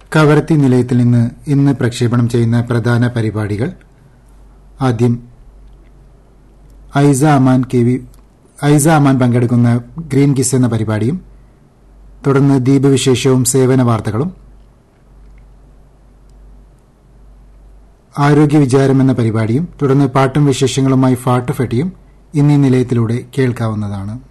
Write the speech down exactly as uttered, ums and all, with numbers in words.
കവരത്തി നിലയത്തിൽ നിന്ന് ഇന്ന് പ്രക്ഷേപണം ചെയ്യുന്ന പ്രധാന പരിപാടികൾ: ആദ്യം ഐസ അമാൻ കെ വി ഐസ അമാൻ പങ്കെടുക്കുന്ന ഗ്രീൻ കിസ് എന്ന പരിപാടിയും, തുടർന്ന് ദ്വീപ് വിശേഷവും സേവന വാർത്തകളും, ആരോഗ്യ വിചാരം എന്ന പരിപാടിയും, തുടർന്ന് പാട്ടും വിശേഷങ്ങളുമായി ഫാട്ട് ഫെട്ടിയും ഇന്നീ നിലയത്തിലൂടെ കേൾക്കാവുന്നതാണ്.